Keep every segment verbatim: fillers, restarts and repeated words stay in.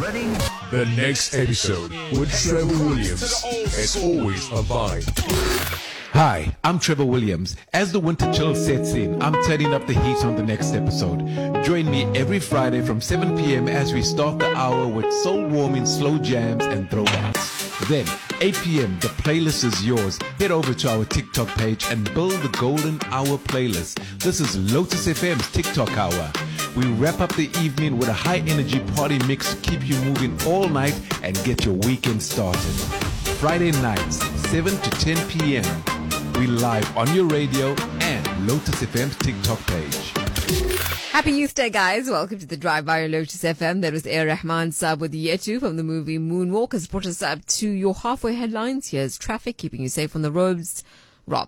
Ready? The next episode with Trevor Williams. As always, a vibe. Hi, I'm Trevor Williams. As the winter chill sets in, I'm turning up the heat on the next episode. Join me every Friday from seven p.m. as we start the hour with soul-warming slow jams and throwbacks. Then, eight p.m., the playlist is yours. Head over to our TikTok page and build the Golden Hour playlist. This is Lotus F M's TikTok Hour. We wrap up the evening with a high-energy party mix to keep you moving all night and get your weekend started. Friday nights, seven to ten p.m. We live on your radio and Lotus F M's TikTok page. Happy Youth Day, guys. Welcome to the Drive by Lotus F M. That was Air Rahman Saab with Yetu from the movie Moonwalk. Has brought us up to your halfway headlines. Here's traffic, keeping you safe on the roads. Rob.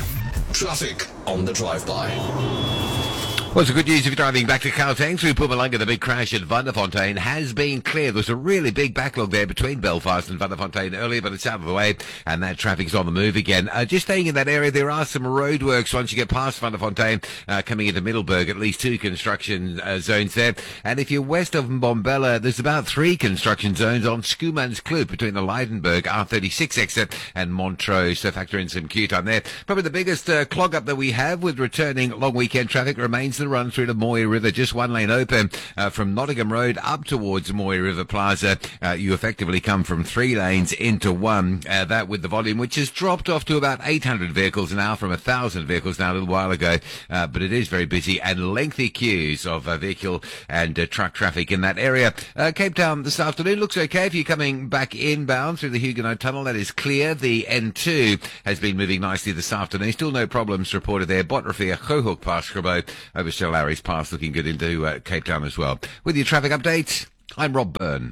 Traffic on the drive-by. Well, it's good news if you're driving back to Gauteng through Mpumalanga. The big crash at Vanderfontein has been cleared. There was a really big backlog there between Belfast and Vanderfontein earlier, but it's out of the way, and that traffic's on the move again. Uh, just staying in that area, there are some roadworks once you get past Vanderfontein, uh, coming into Middelburg, at least two construction uh, zones there. And if you're west of Mbombela, there's about three construction zones on Schoemanskloof between the Leidenburg R thirty-six exit and Montrose. So factor in some queue time there. Probably the biggest uh, clog up that we have with returning long weekend traffic remains the run through to Moy River, just one lane open uh, from Nottingham Road up towards Moy River Plaza. Uh, you effectively come from three lanes into one. Uh, that with the volume, which has dropped off to about eight hundred vehicles an hour from one thousand vehicles now a little while ago. Uh, but it is very busy and lengthy queues of uh, vehicle and uh, truck traffic in that area. Uh, Cape Town this afternoon looks okay if you're coming back inbound through the Huguenot Tunnel. That is clear. The N two has been moving nicely this afternoon. Still no problems reported there. Botrafia, Khohoek past Grabo, over Sir Larry's Pass, looking good into uh, Cape Town as well. With your traffic updates, I'm Rob Byrne.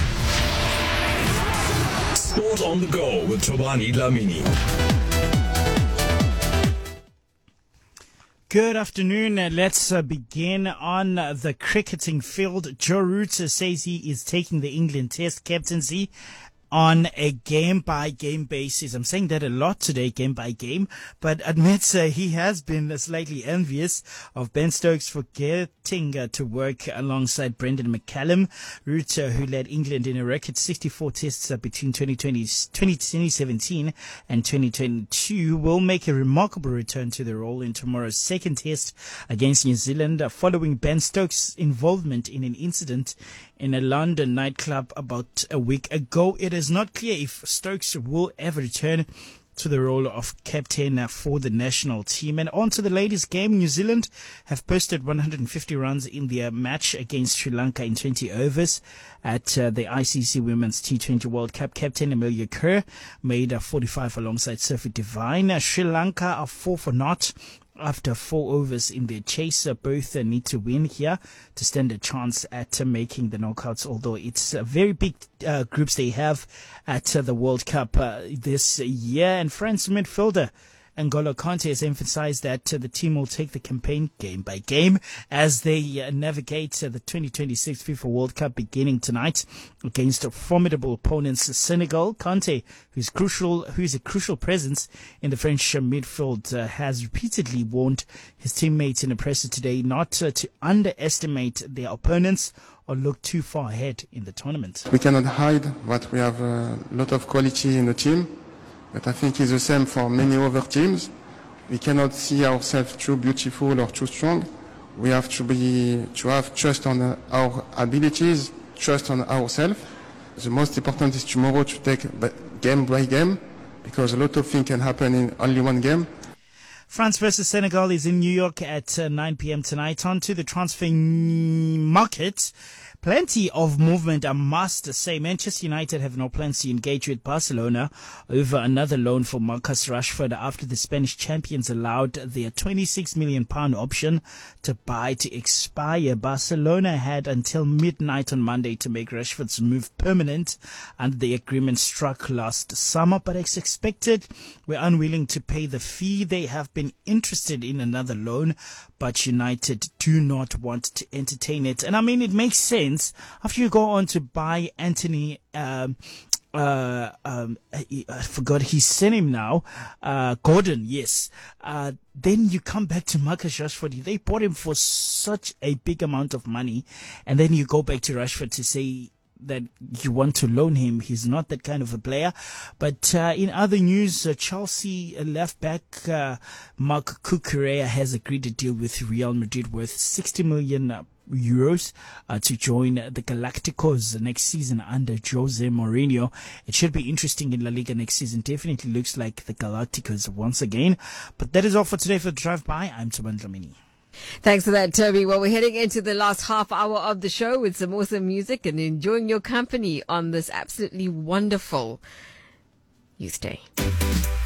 Sport on the go with Tobani Dlamini. Good afternoon. Uh, let's uh, begin on uh, the cricketing field. Joe Root uh, says he is taking the England Test captaincy on a game-by-game basis. I'm saying that a lot today, game-by-game, but admits uh, he has been slightly envious of Ben Stokes for getting uh, to work alongside Brendan McCallum. Root, uh, who led England in a record sixty-four tests uh, between twenty twenty, twenty seventeen and twenty twenty-two, will make a remarkable return to the role in tomorrow's second test against New Zealand, uh, following Ben Stokes' involvement in an incident in a London nightclub about a week ago. It is not clear if Stokes will ever return to the role of captain for the national team. And on to the latest game. New Zealand have posted one hundred fifty runs in their match against Sri Lanka in twenty overs at uh, the I C C Women's T twenty World Cup. Captain Amelia Kerr made uh, forty-five alongside Sophie Devine. Uh, Sri Lanka are four for naught after four overs in their chase. Uh, both uh, need to win here to stand a chance at uh, making the knockouts, although it's uh, very big uh, groups they have at uh, the World Cup uh, this year. And France midfielder N'Golo Kante has emphasized that uh, the team will take the campaign game by game as they uh, navigate uh, the twenty twenty-six FIFA World Cup beginning tonight against formidable opponents Senegal. Kante, who's crucial, who's a crucial presence in the French uh, midfield, uh, has repeatedly warned his teammates in the presser today not uh, to underestimate their opponents or look too far ahead in the tournament. We cannot hide that we have a lot of quality in the team. But I think it's the same for many other teams. We cannot see ourselves too beautiful or too strong. We have to be to have trust on uh, our abilities, trust on ourselves. The most important is tomorrow to take game by game, because a lot of things can happen in only one game. France versus Senegal is in New York at uh, nine p.m. tonight. On to the transfer market. Plenty of movement, I must say. Manchester United have no plans to engage with Barcelona over another loan for Marcus Rashford after the Spanish champions allowed their twenty-six million pound option to buy to expire. Barcelona had until midnight on Monday to make Rashford's move permanent under the agreement struck last summer, but as expected, were unwilling to pay the fee. They have been interested in another loan, but United do not want to entertain it. And I mean, it makes sense. After you go on to buy Anthony, um, uh, um, I, I forgot his surname now, uh, Gordon, yes. Uh, then you come back to Marcus Rashford. They bought him for such a big amount of money. And then you go back to Rashford to say, that you want to loan him. He's not that kind of a player. But uh, in other news, uh, Chelsea left back uh, Marc Cucurella has agreed to deal with Real Madrid worth sixty million uh, euros uh, to join the Galacticos next season under Jose Mourinho. It should be interesting in La Liga next season. Definitely looks like the Galacticos once again. But that is all for today for Drive By. I'm Tuban Dlamini. Thanks for that, Toby. Well, we're heading into the last half hour of the show with some awesome music and enjoying your company on this absolutely wonderful Youth Day.